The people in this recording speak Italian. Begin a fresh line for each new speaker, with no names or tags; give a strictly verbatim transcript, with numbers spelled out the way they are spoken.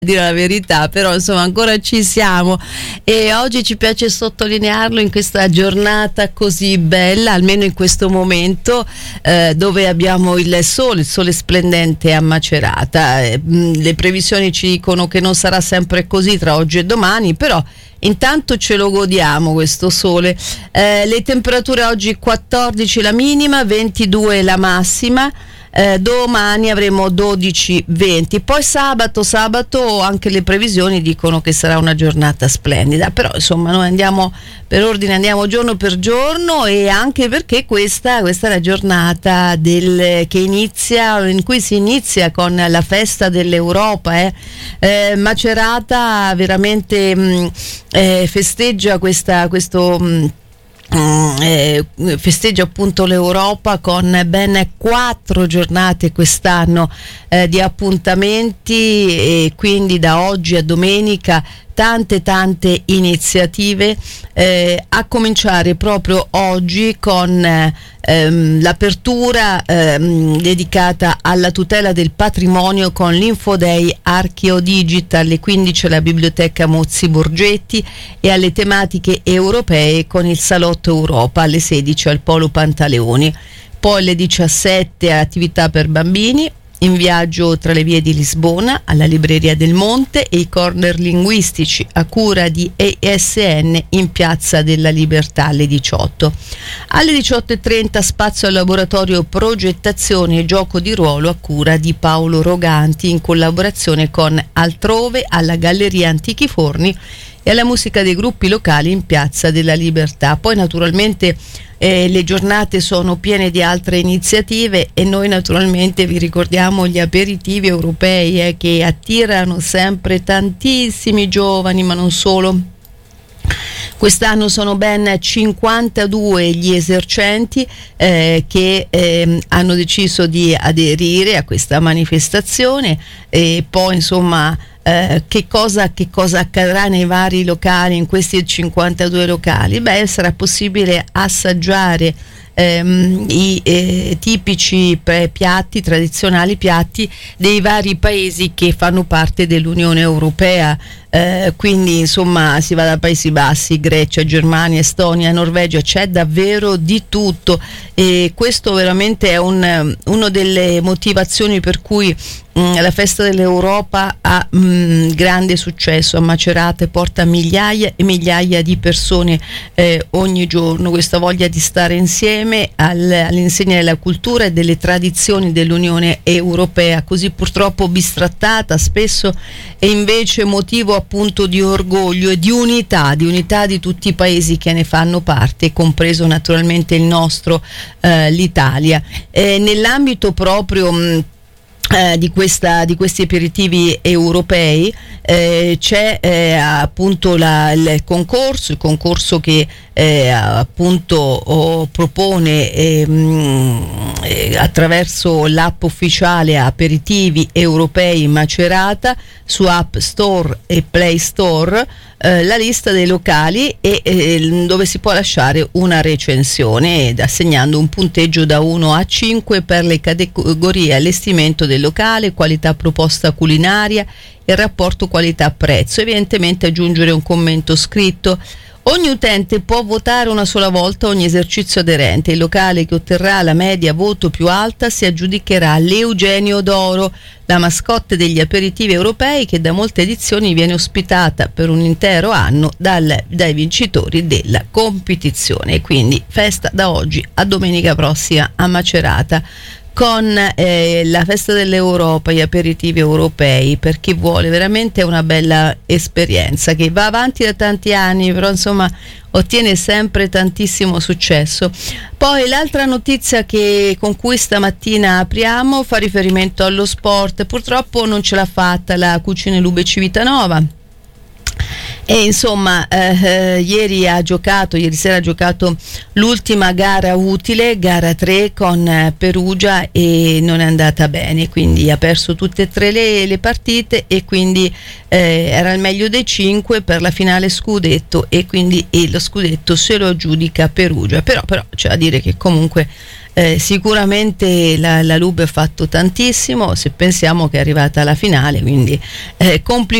dire la verità, però insomma ancora ci siamo e oggi ci piace sottolinearlo in questa giornata così bella, almeno in questo momento eh, dove abbiamo il sole, il sole splendente a Macerata. Eh, le previsioni ci dicono che non sarà sempre così tra oggi e domani, però intanto ce lo godiamo questo sole. Eh, le temperature oggi quattordici la minima, ventidue la massima. Eh, domani avremo dodici venti, poi sabato sabato anche le previsioni dicono che sarà una giornata splendida, però insomma noi andiamo per ordine, andiamo giorno per giorno, e anche perché questa, questa è la giornata del, che inizia in cui si inizia con la festa dell'Europa. eh. Eh, Macerata veramente mh, eh, festeggia questa, questo mh, Mm, eh, festeggia appunto l'Europa con ben quattro giornate quest'anno eh, di appuntamenti, e quindi da oggi a domenica tante tante iniziative, eh, a cominciare proprio oggi con ehm, l'apertura ehm, dedicata alla tutela del patrimonio con l'Infoday Archeodigital, e quindi c'è la biblioteca Mozzi Borgetti, e alle tematiche europee con il Salotto Europa alle sedici al Polo Pantaleoni. Poi alle diciassette attività per bambini in viaggio tra le vie di Lisbona, alla Libreria del Monte, e i corner linguistici a cura di E S N in Piazza della Libertà alle diciotto. Alle diciotto e trenta spazio al laboratorio progettazione e gioco di ruolo a cura di Paolo Roganti, in collaborazione con Altrove alla Galleria Antichi Forni, e alla musica dei gruppi locali in Piazza della Libertà. Poi naturalmente Eh, le giornate sono piene di altre iniziative, e noi naturalmente vi ricordiamo gli aperitivi europei eh, che attirano sempre tantissimi giovani, ma non solo. Quest'anno sono ben cinquantadue gli esercenti eh, che eh, hanno deciso di aderire a questa manifestazione, e poi insomma Eh, che cosa, che cosa accadrà nei vari locali, in questi cinquantadue locali? Beh, sarà possibile assaggiare ehm, i eh, tipici pre- piatti, tradizionali piatti dei vari paesi che fanno parte dell'Unione Europea. Eh, quindi insomma si va da Paesi Bassi, Grecia, Germania, Estonia, Norvegia, c'è davvero di tutto, e questo veramente è un, uno delle motivazioni per cui mh, la festa dell'Europa ha mh, grande successo a Macerata e porta migliaia e migliaia di persone eh, ogni giorno. Questa voglia di stare insieme al, all'insegna della cultura e delle tradizioni dell'Unione Europea, così purtroppo bistrattata spesso, e invece motivo appunto di orgoglio e di unità, di unità di tutti i paesi che ne fanno parte, compreso naturalmente il nostro, eh, l'Italia. Eh, nell'ambito proprio mh, Eh, di, questa, di questi aperitivi europei eh, c'è eh, appunto la, il concorso, il concorso che eh, appunto oh, propone eh, mh, eh, attraverso l'app ufficiale Aperitivi Europei Macerata su App Store e Play Store eh, la lista dei locali, e eh, dove si può lasciare una recensione ed assegnando un punteggio da uno a cinque per le categorie allestimento del locale, qualità proposta culinaria e rapporto qualità-prezzo, evidentemente aggiungere un commento scritto. Ogni utente può votare una sola volta ogni esercizio aderente. Il locale che otterrà la media voto più alta si aggiudicherà l'Eugenio d'Oro, la mascotte degli aperitivi europei, che da molte edizioni viene ospitata per un intero anno dal, dai vincitori della competizione. E quindi festa da oggi a domenica prossima a Macerata, con eh, la festa dell'Europa, gli aperitivi europei. Per chi vuole, veramente è una bella esperienza che va avanti da tanti anni, però insomma ottiene sempre tantissimo successo. Poi l'altra notizia che con cui stamattina apriamo fa riferimento allo sport. Purtroppo non ce l'ha fatta la Cucine Lube Civitanova, e insomma eh, ieri ha giocato, ieri sera ha giocato l'ultima gara utile, gara tre con eh, Perugia, e non è andata bene, quindi ha perso tutte e tre le, le partite, e quindi eh, era il meglio dei cinque per la finale scudetto, e quindi e lo scudetto se lo aggiudica Perugia. Però, però c'è da dire che comunque eh, sicuramente la, la Lube ha fatto tantissimo, se pensiamo che è arrivata alla finale, quindi eh, complimenti